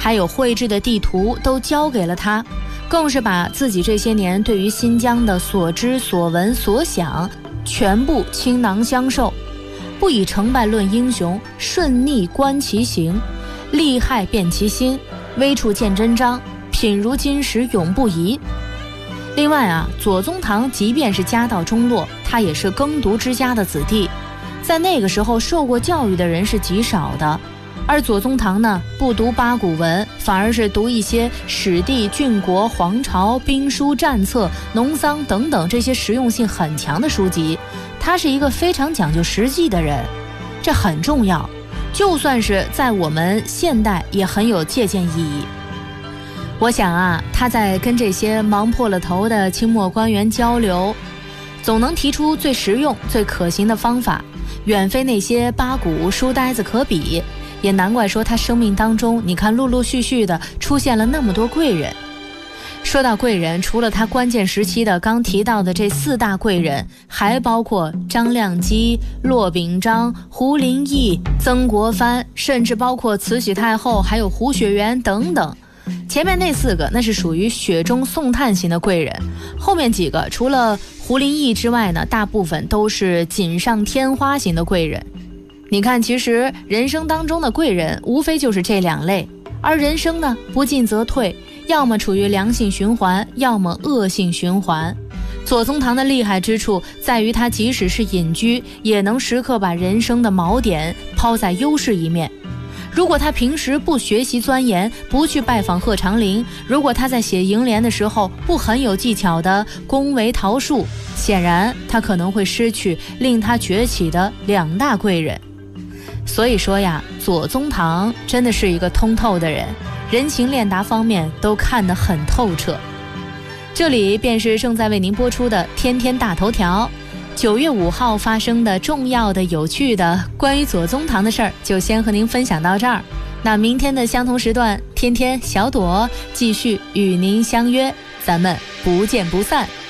还有绘制的地图都交给了他，更是把自己这些年对于新疆的所知所闻所想全部倾囊相授。不以成败论英雄，顺逆观其行，利害辨其心，微处见真章，品如金石永不移。另外啊，左宗棠即便是家道中落，他也是耕读之家的子弟，在那个时候受过教育的人是极少的。而左宗棠呢，不读八股文，反而是读一些史地、郡国、皇朝、兵书、战策、农桑等等这些实用性很强的书籍。他是一个非常讲究实际的人，这很重要，就算是在我们现代也很有借鉴意义。我想啊，他在跟这些忙破了头的清末官员交流，总能提出最实用、最可行的方法，远非那些八股书呆子可比。也难怪说他生命当中，你看陆陆续续的出现了那么多贵人。说到贵人，除了他关键时期的刚提到的这4大贵人，还包括张亮基、骆秉章、胡林翼、曾国藩，甚至包括慈禧太后，还有胡雪岩等等。前面那4个那是属于雪中送炭型的贵人，后面几个除了胡林翼之外呢，大部分都是锦上添花型的贵人。你看，其实人生当中的贵人无非就是这2类，而人生呢，不进则退，要么处于良性循环，要么恶性循环。左宗棠的厉害之处在于，他即使是隐居，也能时刻把人生的锚点抛在优势一面。如果他平时不学习钻研，不去拜访贺长龄，如果他在写楹联的时候不很有技巧的恭维桃树，显然他可能会失去令他崛起的2大贵人。所以说呀，左宗棠真的是一个通透的人，人情练达方面都看得很透彻。这里便是正在为您播出的天天大头条。9月5号发生的重要的、有趣的关于左宗棠的事儿，就先和您分享到这儿。那明天的相同时段，天天小朵继续与您相约，咱们不见不散。